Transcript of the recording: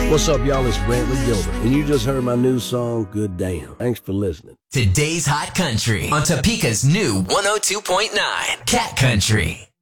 What's up, y'all? It's Brantley Gilbert, and you just heard my new song, Good Damn. Thanks for listening. Today's Hot Country on Topeka's new 102.9 Cat Country.